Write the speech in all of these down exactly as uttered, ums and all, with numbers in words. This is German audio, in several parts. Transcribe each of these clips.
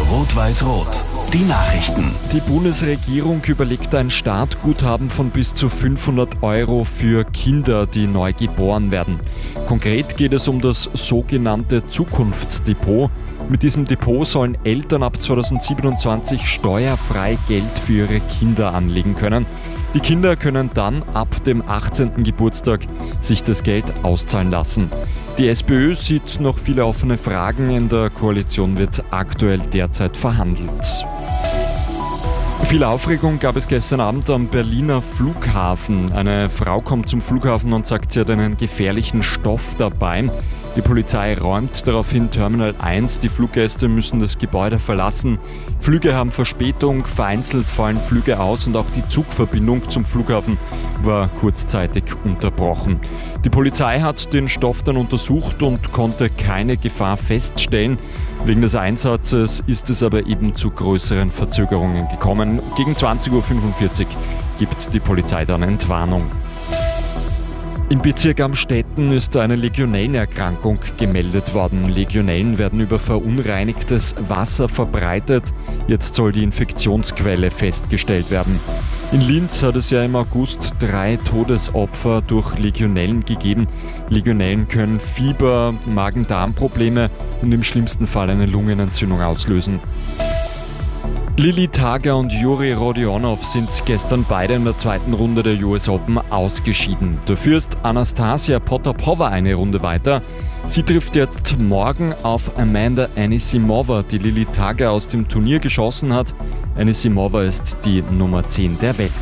Rot-Weiß-Rot. Die Nachrichten. Die Bundesregierung überlegt ein Startguthaben von bis zu fünfhundert Euro für Kinder, die neu geboren werden. Konkret geht es um das sogenannte Zukunftsdepot. Mit diesem Depot sollen Eltern ab zweitausendsiebenundzwanzig steuerfrei Geld für ihre Kinder anlegen können. Die Kinder können dann ab dem achtzehnten Geburtstag sich das Geld auszahlen lassen. Die SPÖ sieht noch viele offene Fragen. In der Koalition wird aktuell derzeit verhandelt. Viel Aufregung gab es gestern Abend am Berliner Flughafen. Eine Frau kommt zum Flughafen und sagt, sie hat einen gefährlichen Stoff dabei. Die Polizei räumt daraufhin Terminal eins. Die Fluggäste müssen das Gebäude verlassen. Flüge haben Verspätung, vereinzelt fallen Flüge aus und auch die Zugverbindung zum Flughafen war kurzzeitig unterbrochen. Die Polizei hat den Stoff dann untersucht und konnte keine Gefahr feststellen. Wegen des Einsatzes ist es aber eben zu größeren Verzögerungen gekommen. Gegen zwanzig Uhr fünfundvierzig gibt die Polizei dann Entwarnung. Im Bezirk Amstetten ist eine Legionellenerkrankung gemeldet worden. Legionellen werden über verunreinigtes Wasser verbreitet. Jetzt soll die Infektionsquelle festgestellt werden. In Linz hat es ja im August drei Todesopfer durch Legionellen gegeben. Legionellen können Fieber, Magen-Darm-Probleme und im schlimmsten Fall eine Lungenentzündung auslösen. Lili Tager und Juri Rodionov sind gestern beide in der zweiten Runde der U S Open ausgeschieden. Dafür ist Anastasia Potapova eine Runde weiter. Sie trifft jetzt morgen auf Amanda Anisimova, die Lili Tager aus dem Turnier geschossen hat. Anisimova ist die Nummer zehn der Welt.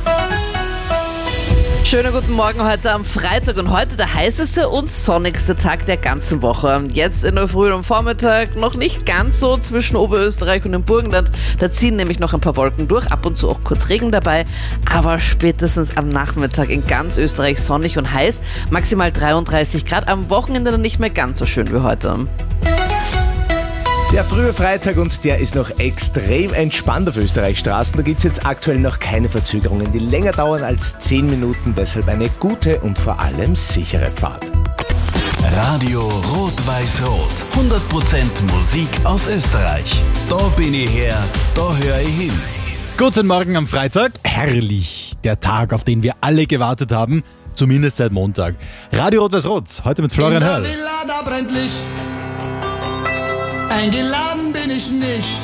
Schönen guten Morgen heute am Freitag und heute der heißeste und sonnigste Tag der ganzen Woche. Jetzt in der Früh und am Vormittag noch nicht ganz so zwischen Oberösterreich und dem Burgenland. Da ziehen nämlich noch ein paar Wolken durch, ab und zu auch kurz Regen dabei. Aber spätestens am Nachmittag in ganz Österreich sonnig und heiß. Maximal dreiunddreißig Grad, am Wochenende dann nicht mehr ganz so schön wie heute. Der frühe Freitag und der ist noch extrem entspannt auf Österreichs Straßen. Da gibt es jetzt aktuell noch keine Verzögerungen, die länger dauern als zehn Minuten. Deshalb eine gute und vor allem sichere Fahrt. Radio Rot-Weiß-Rot. hundert Prozent Musik aus Österreich. Da bin ich her, da höre ich hin. Guten Morgen am Freitag. Herrlich. Der Tag, auf den wir alle gewartet haben. Zumindest seit Montag. Radio Rot-Weiß-Rot. Heute mit Florian Hörl. In der Villa, da brennt Licht. Eingeladen bin ich nicht.